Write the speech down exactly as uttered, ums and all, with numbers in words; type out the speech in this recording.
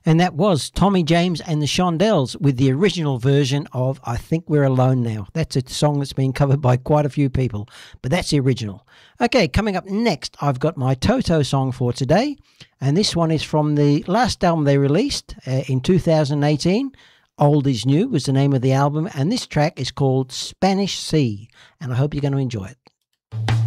And that was Tommy James and the Shondells with the original version of I Think We're Alone Now. That's a song that's been covered by quite a few people, but that's the original. Okay, coming up next, I've got my Toto song for today, and this one is from the last album they released uh, in two thousand eighteen. Old is New was the name of the album, and this track is called Spanish Sea, and I hope you're going to enjoy it.